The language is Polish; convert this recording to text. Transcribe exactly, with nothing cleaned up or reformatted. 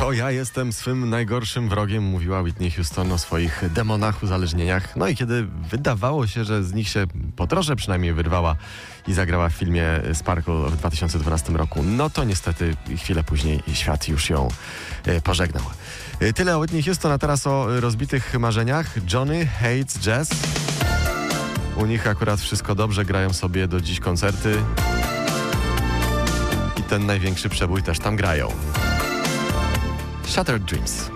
To ja jestem swym najgorszym wrogiem, mówiła Whitney Houston o swoich demonach, uzależnieniach. No i kiedy wydawało się, że z nich się po trosze przynajmniej wyrwała i zagrała w filmie Sparkle w dwa tysiące dwunastym roku, no to niestety chwilę później świat już ją pożegnał. Tyle o Whitney Houston, a teraz o rozbitych marzeniach. Johnny Hates Jazz. U nich akurat wszystko dobrze, grają sobie do dziś koncerty i ten największy przebój też tam grają. Shattered Dreams.